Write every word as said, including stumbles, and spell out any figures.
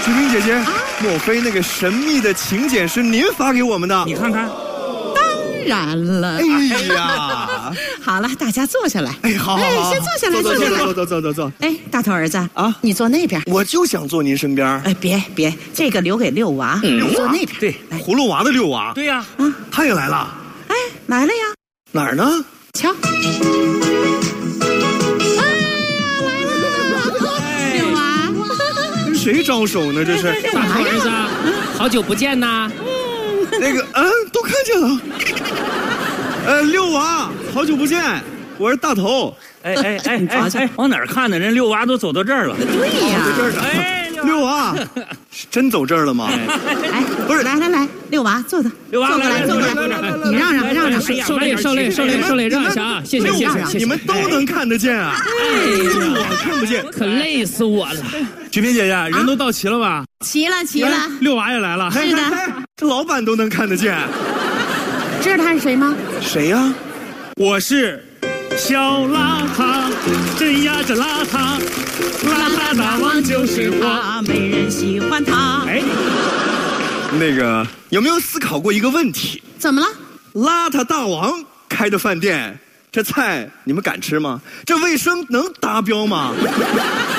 志明姐姐，啊、莫非那个神秘的请柬是您发给我们的？ 你看看。 当然了。 哎呀， 好了，大家坐下来。 哎，好好好， 哎，先坐下来， 坐下来， 坐坐坐坐坐。 哎，大头儿子啊， 你坐那边。 我就想坐您身边。 哎，别别，这个留给六娃， 嗯、 坐那边。 对，葫芦娃的六娃。 对呀， 啊， 他也来了。 哎，来了呀。 哪儿呢？ 瞧。 谁招手呢？这是大头儿子，好久不见呐！ 那个，嗯，都看见了。呃，六娃，好久不见，我是大头。 哎哎哎哎哎，往哪儿看呢？人六娃都走到这儿了。 对呀， 在这儿呢。哎，六娃，真走这儿了吗？ 哎，不是，来来来，六娃坐的， 六娃坐过来，坐过来，你让让让让， 受累受累受累受累，让一下啊！谢谢谢谢， 你们都能看得见啊！哎，我看不见， 可累死我了。 菊萍姐姐，人都到齐了吧？ 齐了齐了， 六娃也来了。 是的， 这老板都能看得见。 知道他是谁吗？ 谁呀？ 我是小邋遢，真呀真邋遢，邋遢大王就是我， 没人喜欢他。 哎，那个有没有思考过一个问题？ 怎么了？ 邋遢大王开的饭店，这菜你们敢吃吗？这卫生能达标吗？